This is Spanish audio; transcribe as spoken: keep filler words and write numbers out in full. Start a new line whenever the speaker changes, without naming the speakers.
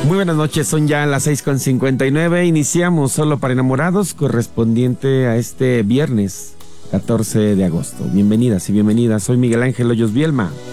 Muy buenas noches, son ya las seis con cincuenta y nueve. Iniciamos Solo para Enamorados, correspondiente a este viernes catorce de agosto. Bienvenidas y bienvenidas, soy Miguel Ángel Hoyos Bielma.